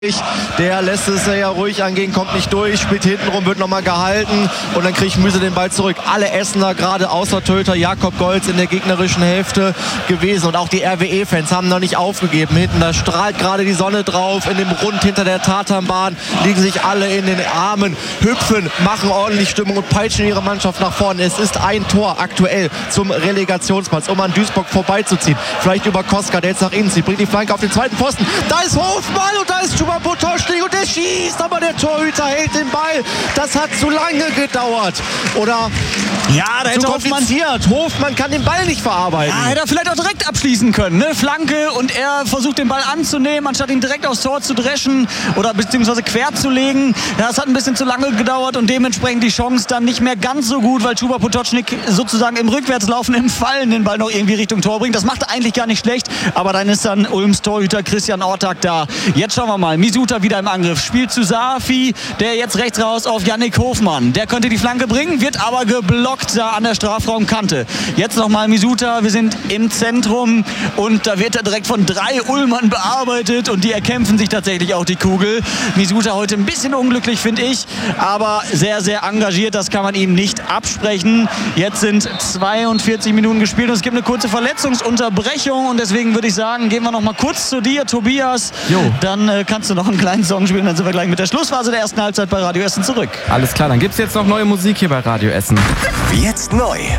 Der lässt es ja ruhig angehen, kommt nicht durch, spielt hintenrum, wird nochmal gehalten und dann kriegt Müse den Ball zurück. Alle Essener, gerade außer Torhüter Jakob Golz, in der gegnerischen Hälfte gewesen. Und auch die RWE-Fans haben noch nicht aufgegeben. Hinten, da strahlt gerade die Sonne drauf. In dem Rund hinter der Tatanbahn liegen sich alle in den Armen, hüpfen, machen ordentlich Stimmung und peitschen ihre Mannschaft nach vorne. Es ist ein Tor aktuell zum Relegationsplatz, um an Duisburg vorbeizuziehen. Vielleicht über Koska, der jetzt nach innen zieht, bringt die Flanke auf den zweiten Pfosten. Da ist Hofmann und da ist Chuba Potocznik und der schießt, aber der Torhüter hält den Ball. Das hat zu lange gedauert. Oder ja, da hätte Hofmann kann den Ball nicht verarbeiten. Ja, hätte er vielleicht auch direkt abschließen können. Ne? Flanke und er versucht den Ball anzunehmen, anstatt ihn direkt aufs Tor zu dreschen oder beziehungsweise quer zu legen. Ja, das hat ein bisschen zu lange gedauert und dementsprechend die Chance dann nicht mehr ganz so gut, weil Chuba Potocznik sozusagen im Rückwärtslaufen, im Fallen den Ball noch irgendwie Richtung Tor bringt. Das macht er eigentlich gar nicht schlecht, aber dann ist dann Ulms Torhüter Christian Ortak da. Jetzt schauen wir mal, Misuta wieder im Angriff, spielt zu Safi, der jetzt rechts raus auf Yannick Hofmann. Der könnte die Flanke bringen, wird aber geblockt da an der Strafraumkante. Jetzt nochmal Misuta, wir sind im Zentrum und da wird er direkt von 3 Ulmern bearbeitet und die erkämpfen sich tatsächlich auch die Kugel. Misuta heute ein bisschen unglücklich, finde ich, aber sehr, sehr engagiert, das kann man ihm nicht absprechen. Jetzt sind 42 Minuten gespielt und es gibt eine kurze Verletzungsunterbrechung und deswegen würde ich sagen, gehen wir noch mal kurz zu dir, Tobias. Dann kannst du noch einen kleinen Song spielen, dann sind wir gleich mit der Schlussphase der ersten Halbzeit bei Radio Essen zurück. Alles klar, dann gibt es jetzt noch neue Musik hier bei Radio Essen. Jetzt neu